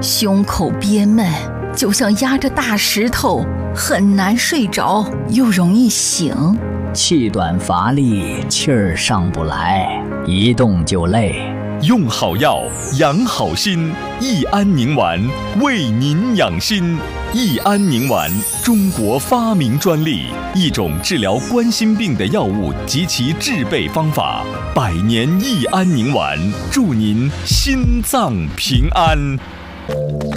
胸口憋闷，就像压着大石头，很难睡着，又容易醒。 气短乏力，气儿上不来，一动就累。 用好药，养好心，益安宁丸为您养心。益安宁丸，中国发明专利，一种治疗冠心病的药物及其制备方法。百年益安宁丸，祝您心脏平安。